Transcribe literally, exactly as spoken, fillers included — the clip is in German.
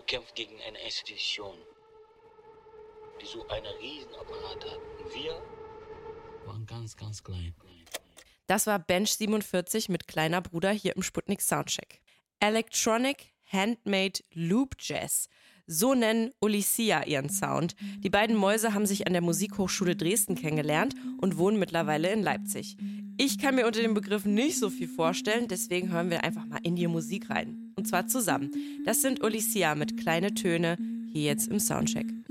kämpft gegen eine Institution, die so einen Riesenapparat hat. Und wir waren ganz, ganz klein. Das war Bench siebenundvierzig mit Kleiner Bruder hier im Sputnik Soundcheck. Electronic Handmade Loop Jazz. So nennen Olysea ihren Sound. Die beiden Mäuse haben sich an der Musikhochschule Dresden kennengelernt und wohnen mittlerweile in Leipzig. Ich kann mir unter dem Begriff nicht so viel vorstellen, deswegen hören wir einfach mal in die Musik rein. Und zwar zusammen. Das sind Olysea mit Kleine Töne, hier jetzt im Soundcheck.